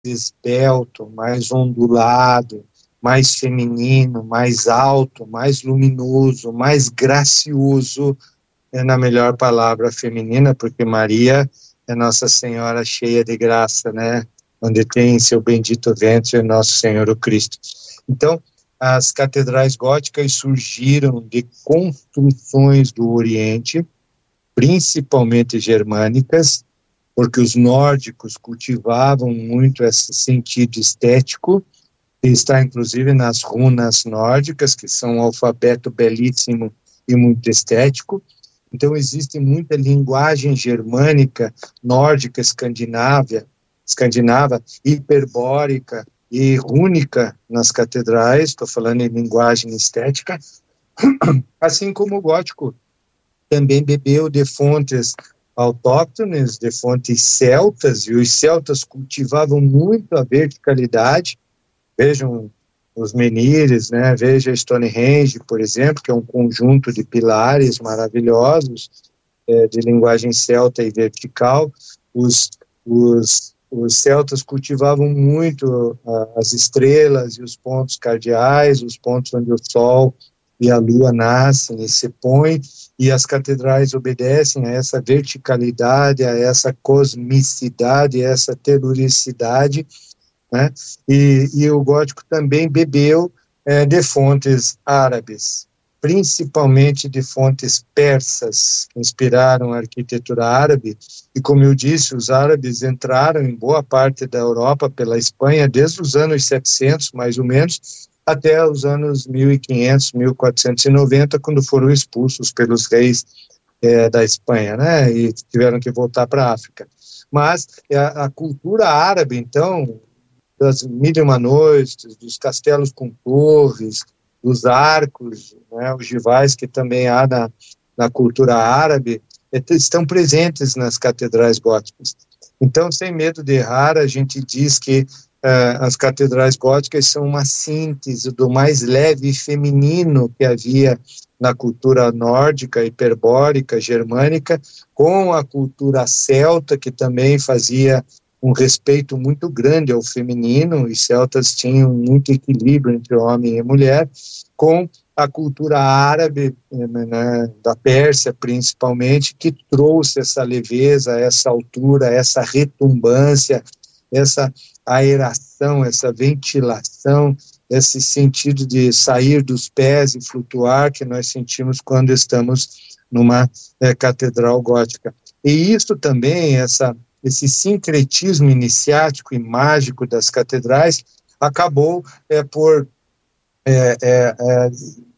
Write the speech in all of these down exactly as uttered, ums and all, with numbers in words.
esbelto, mais ondulado, mais feminino, mais alto, mais luminoso, mais gracioso, é na melhor palavra feminina, porque Maria é Nossa Senhora cheia de graça, né? Onde tem seu bendito ventre nosso Senhor o Cristo. Então, as catedrais góticas surgiram de construções do Oriente, principalmente germânicas, porque os nórdicos cultivavam muito esse sentido estético, que está inclusive nas runas nórdicas, que são um alfabeto belíssimo e muito estético. Então existe muita linguagem germânica, nórdica, escandinava, escandinava, hiperbórica e rúnica nas catedrais, estou falando em linguagem estética, assim como o gótico também bebeu de fontes autóctones, de fontes celtas, e os celtas cultivavam muito a verticalidade. Vejam os menires, né? Veja Stonehenge, por exemplo, que é um conjunto de pilares maravilhosos, é, de linguagem celta e vertical. Os, os, os celtas cultivavam muito uh, as estrelas e os pontos cardeais, os pontos onde o sol e a lua nascem e se põem, e as catedrais obedecem a essa verticalidade, a essa cosmicidade, a essa teluricidade, né? E, e o gótico também bebeu é, de fontes árabes, principalmente de fontes persas, que inspiraram a arquitetura árabe. E como eu disse, os árabes entraram em boa parte da Europa pela Espanha desde os anos setecentos, mais ou menos, até os anos mil e quinhentos, mil quatrocentos e noventa, quando foram expulsos pelos reis é, da Espanha, né, e tiveram que voltar para a África. Mas a, a cultura árabe, então, das mil e uma noites, dos castelos com torres, dos arcos, né, ogivais que também há na, na cultura árabe, estão presentes nas catedrais góticas. Então, sem medo de errar, a gente diz que Uh, as catedrais góticas são uma síntese do mais leve e feminino que havia na cultura nórdica, hiperbórica, germânica, com a cultura celta, que também fazia um respeito muito grande ao feminino, os celtas tinham muito equilíbrio entre homem e mulher, com a cultura árabe, né, da Pérsia principalmente, que trouxe essa leveza, essa altura, essa retumbância, essa aeração, essa ventilação, esse sentido de sair dos pés e flutuar que nós sentimos quando estamos numa é, catedral gótica. E isso também, essa, esse sincretismo iniciático e mágico das catedrais acabou é, por é, é, é,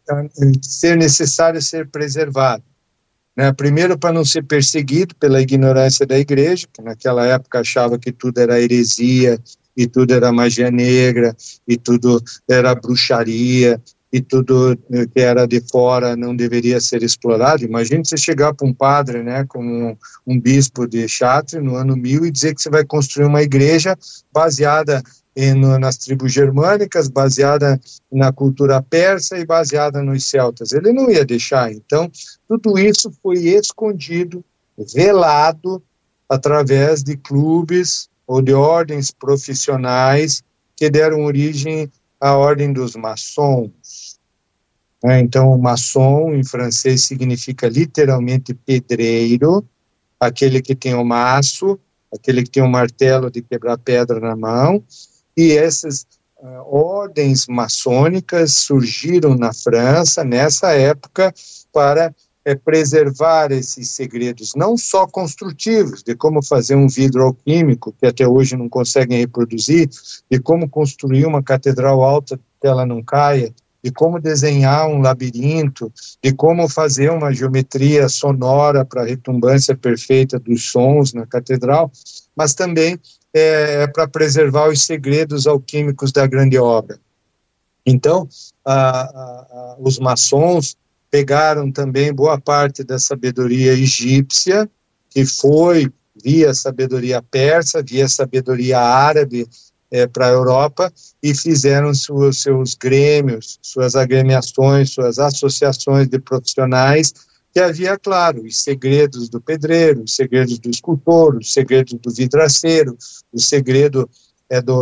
ser necessário ser preservado. Né, primeiro, para não ser perseguido pela ignorância da igreja, que naquela época achava que tudo era heresia, e tudo era magia negra, e tudo era bruxaria, e tudo que era de fora não deveria ser explorado. Imagine você chegar para um padre, né, como um, um bispo de Chartres, no ano mil, e dizer que você vai construir uma igreja baseada em, no, nas tribos germânicas, baseada na cultura persa e baseada nos celtas. Ele não ia deixar. Então, tudo isso foi escondido, velado, através de clubes ou de ordens profissionais que deram origem à ordem dos maçons. Então, o maçom, em francês, significa literalmente pedreiro, aquele que tem o maço, aquele que tem o martelo de quebrar pedra na mão, e essas uh, ordens maçônicas surgiram na França, nessa época, para é, preservar esses segredos, não só construtivos, de como fazer um vidro alquímico, que até hoje não conseguem reproduzir, de como construir uma catedral alta que ela não caia, de como desenhar um labirinto, de como fazer uma geometria sonora para a retumbância perfeita dos sons na catedral, mas também é, é para preservar os segredos alquímicos da grande obra. Então, a, a, a, os maçons pegaram também boa parte da sabedoria egípcia, que foi via sabedoria persa, via sabedoria árabe, É, para a Europa, e fizeram suas, seus grêmios, suas agremiações, suas associações de profissionais, que havia, claro, os segredos do pedreiro, os segredos do escultor, os segredos do vidraceiro, o segredo é do